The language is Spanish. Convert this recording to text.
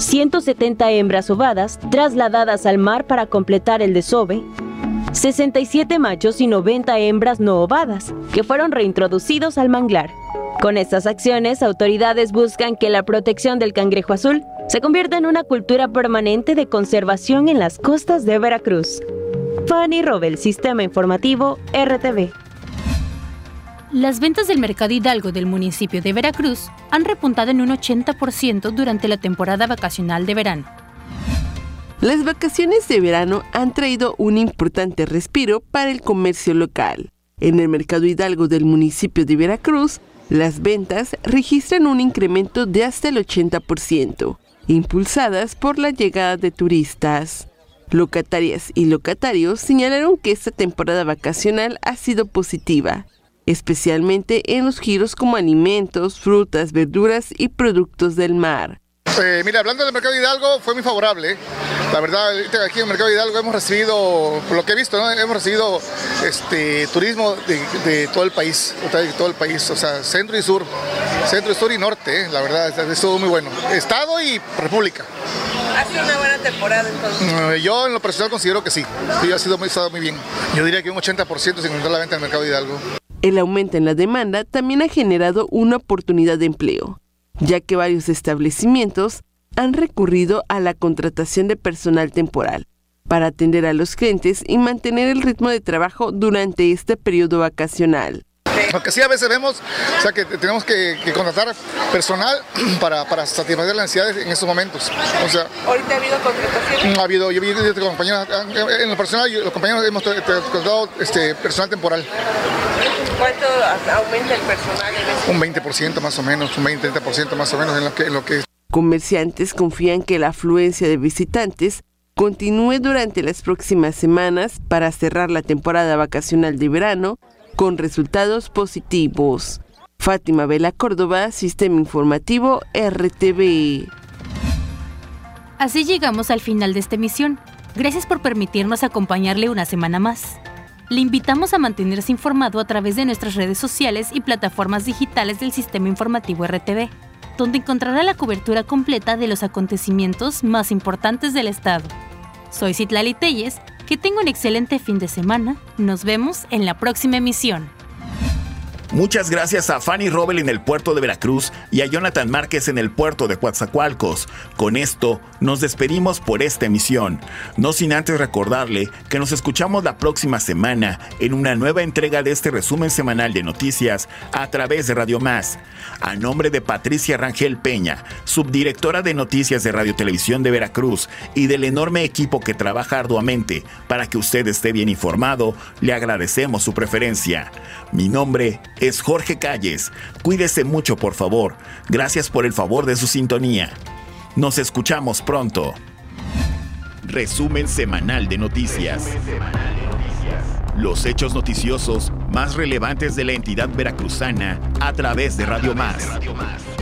170 hembras ovadas trasladadas al mar para completar el desove, 67 machos y 90 hembras no ovadas, que fueron reintroducidos al manglar. Con estas acciones, autoridades buscan que la protección del cangrejo azul se convierta en una cultura permanente de conservación en las costas de Veracruz. Fanny Robel, Sistema Informativo, RTV. Las ventas del Mercado Hidalgo del municipio de Veracruz han repuntado en un 80% durante la temporada vacacional de verano. Las vacaciones de verano han traído un importante respiro para el comercio local. En el Mercado Hidalgo del municipio de Veracruz, las ventas registran un incremento de hasta el 80%, impulsadas por la llegada de turistas. Locatarias y locatarios señalaron que esta temporada vacacional ha sido positiva, especialmente en los giros como alimentos, frutas, verduras y productos del mar. Mira, hablando del Mercado Hidalgo, fue muy favorable. La verdad, aquí en el Mercado Hidalgo hemos recibido, por lo que he visto, ¿no? Hemos recibido turismo de todo el país, o sea, centro y sur y norte, la verdad, es todo muy bueno. Estado y república. ¿Ha sido una buena temporada entonces? Yo en lo personal considero que sí, ha estado muy bien. Yo diría que un 80% se incrementó la venta en el Mercado Hidalgo. El aumento en la demanda también ha generado una oportunidad de empleo, ya que varios establecimientos han recurrido a la contratación de personal temporal para atender a los clientes y mantener el ritmo de trabajo durante este periodo vacacional. Porque sí, a veces vemos, o sea, que tenemos que contratar personal para satisfacer las necesidades en estos momentos. O sea, ¿ahorita ha habido contratación? Ha habido, yo vi compañeros, en lo personal, los compañeros hemos contratado personal temporal. ¿Cuánto aumenta el personal en este? Un 20% más o menos, un 20-30% más o menos en lo que es. Comerciantes confían que la afluencia de visitantes continúe durante las próximas semanas para cerrar la temporada vacacional de verano con resultados positivos. Fátima Vela Córdoba, Sistema Informativo, RTV. Así llegamos al final de esta emisión. Gracias por permitirnos acompañarle una semana más. Le invitamos a mantenerse informado a través de nuestras redes sociales y plataformas digitales del Sistema Informativo RTV, donde encontrará la cobertura completa de los acontecimientos más importantes del estado. Soy Citlali Telles, que tenga un excelente fin de semana. Nos vemos en la próxima emisión. Muchas gracias a Fanny Robel en el puerto de Veracruz y a Jonathan Márquez en el puerto de Coatzacoalcos. Con esto, nos despedimos por esta emisión. No sin antes recordarle que nos escuchamos la próxima semana en una nueva entrega de este resumen semanal de noticias a través de Radio Más. A nombre de Patricia Rangel Peña, subdirectora de Noticias de Radio Televisión de Veracruz, y del enorme equipo que trabaja arduamente para que usted esté bien informado, le agradecemos su preferencia. Mi nombre es Jorge Calles. Cuídese mucho, por favor. Gracias por el favor de su sintonía. Nos escuchamos pronto. Resumen semanal de noticias. Los hechos noticiosos más relevantes de la entidad veracruzana a través de Radio Más.